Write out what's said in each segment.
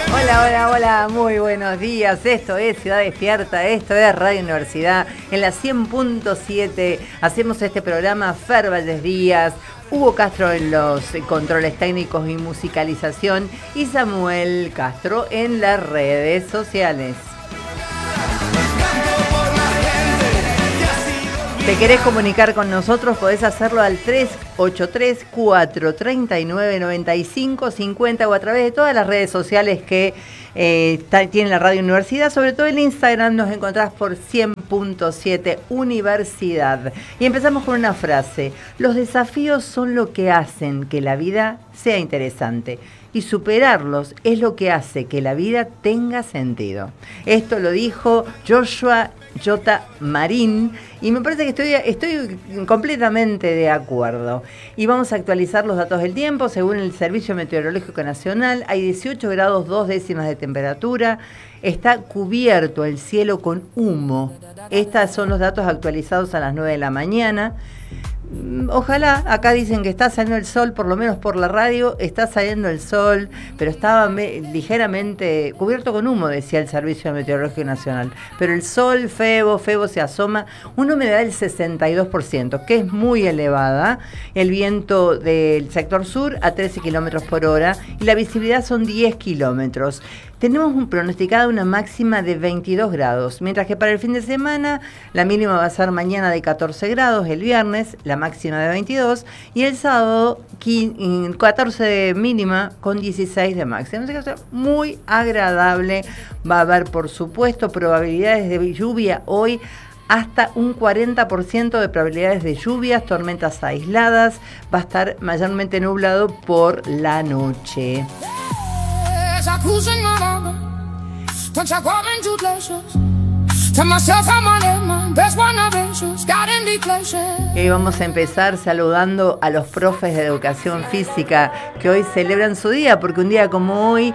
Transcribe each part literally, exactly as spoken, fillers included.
Hola, hola, hola, muy buenos días. Esto es Ciudad Despierta, esto es Radio Universidad. En la cien punto siete hacemos este programa Fer Valles Díaz, Hugo Castro en los controles técnicos y musicalización y Samuel Castro en las redes sociales. ¿Te querés comunicar con nosotros? Podés hacerlo al tres ocho tres, cuatro tres nueve, nueve cinco cinco cero o a través de todas las redes sociales que eh, está, tiene la Radio Universidad. Sobre todo en Instagram nos encontrás por cien punto siete Universidad. Y empezamos con una frase. Los desafíos son lo que hacen que la vida sea interesante. Y superarlos es lo que hace que la vida tenga sentido. Esto lo dijo Joshua J. Marín y me parece que estoy, estoy completamente de acuerdo. Y vamos a actualizar los datos del tiempo. Según el Servicio Meteorológico Nacional, hay dieciocho grados dos décimas de temperatura. Está cubierto el cielo con humo. Estos son los datos actualizados a las nueve de la mañana. Ojalá, acá dicen que está saliendo el sol, por lo menos por la radio, está saliendo el sol, pero estaba me, ligeramente cubierto con humo, decía el Servicio Meteorológico Nacional. Pero el sol, Febo, Febo se asoma, una humedad del sesenta y dos por ciento, que es muy elevada. El viento del sector sur a trece kilómetros por hora y la visibilidad son diez kilómetros. Tenemos un pronosticado una máxima de veintidós grados, mientras que para el fin de semana la mínima va a ser mañana de catorce grados, el viernes la máxima de veintidós y el sábado catorce de mínima con dieciséis de máxima. Así que va a ser muy agradable. Va a haber, por supuesto, probabilidades de lluvia hoy, hasta un cuarenta por ciento de probabilidades de lluvias, tormentas aisladas. Va a estar mayormente nublado por la noche. Y vamos a empezar saludando a los profes de educación física que hoy celebran su día, porque un día como hoy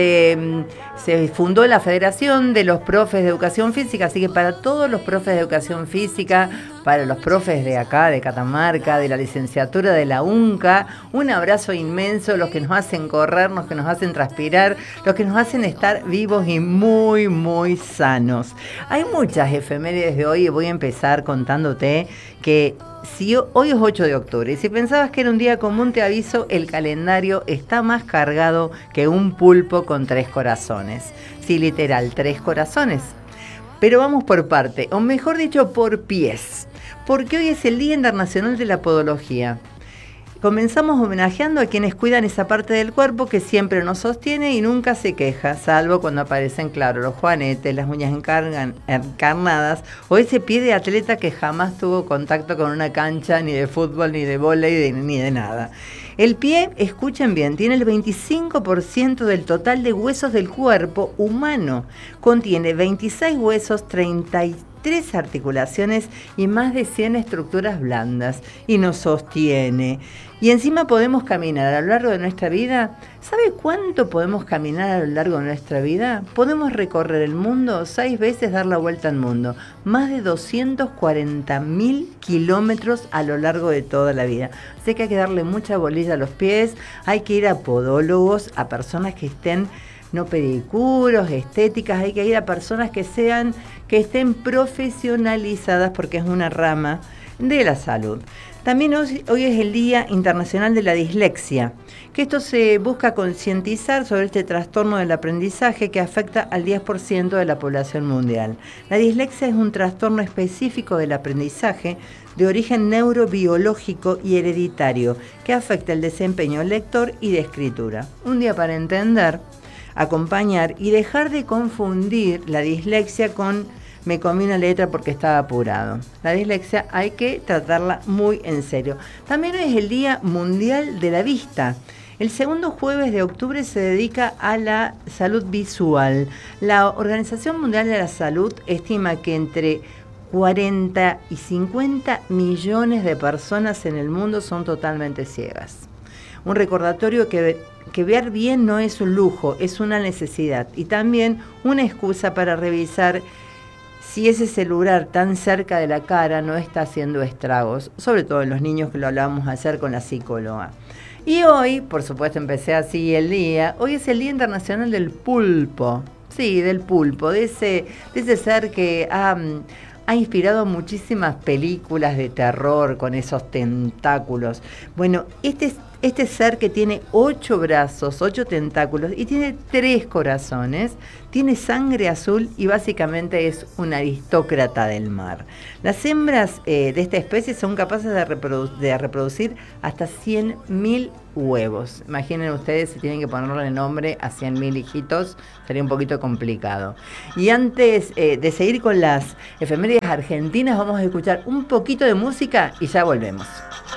se, se fundó la Federación de los Profes de Educación Física, así que para todos los profes de educación física, para los profes de acá, de Catamarca, de la licenciatura de la UNCA, un abrazo inmenso, los que nos hacen correr, los que nos hacen transpirar, los que nos hacen estar vivos y muy, muy sanos. Hay muchas efemérides de hoy y voy a empezar contándote que si hoy es ocho de octubre y si pensabas que era un día común, te aviso, el calendario está más cargado que un pulpo con tres corazones. Sí, literal, tres corazones. Pero vamos por parte, o mejor dicho, por pies, porque hoy es el Día Internacional de la Podología. Comenzamos homenajeando a quienes cuidan esa parte del cuerpo que siempre nos sostiene y nunca se queja, salvo cuando aparecen, claro, los juanetes, las uñas encargan, encarnadas o ese pie de atleta que jamás tuvo contacto con una cancha ni de fútbol, ni de vóley, ni de nada. El pie, escuchen bien, tiene el veinticinco por ciento del total de huesos del cuerpo humano. Contiene veintiséis huesos, treinta y tres articulaciones y más de cien estructuras blandas. Y nos sostiene. Y encima podemos caminar a lo largo de nuestra vida. ¿Sabe cuánto podemos caminar a lo largo de nuestra vida? Podemos recorrer el mundo seis veces, dar la vuelta al mundo. Más de doscientos cuarenta mil kilómetros a lo largo de toda la vida. Así que hay que darle mucha bolilla a los pies. Hay que ir a podólogos, a personas que estén, no pedicuros, estéticas. Hay que ir a personas que sean, que estén profesionalizadas porque es una rama de la salud. También hoy, hoy es el Día Internacional de la Dislexia, que esto se busca concientizar sobre este trastorno del aprendizaje que afecta al diez por ciento de la población mundial. La dislexia es un trastorno específico del aprendizaje de origen neurobiológico y hereditario que afecta el desempeño lector y de escritura. Un día para entender, acompañar y dejar de confundir la dislexia con me comí una letra porque estaba apurado. La dislexia hay que tratarla muy en serio. También es el Día Mundial de la Vista. El segundo jueves de octubre se dedica a la salud visual. La Organización Mundial de la Salud estima que entre cuarenta y cincuenta millones de personas en el mundo son totalmente ciegas. Un recordatorio que, que ver bien no es un lujo, es una necesidad y también una excusa para revisar si ese celular tan cerca de la cara no está haciendo estragos, sobre todo en los niños, que lo hablábamos ayer con la psicóloga. Y hoy, por supuesto, empecé así el día. Hoy es el Día Internacional del Pulpo. Sí, del pulpo, de ese, de ese ser que ha, ha inspirado muchísimas películas de terror con esos tentáculos. Bueno, este, este ser que tiene ocho brazos, ocho tentáculos y tiene tres corazones, tiene sangre azul y básicamente es un aristócrata del mar. Las hembras eh, de esta especie son capaces de, reprodu- de reproducir hasta cien mil huevos. Imaginen ustedes si tienen que ponerle el nombre a cien mil hijitos, sería un poquito complicado. Y antes eh, de seguir con las efemérides argentinas, vamos a escuchar un poquito de música y ya volvemos.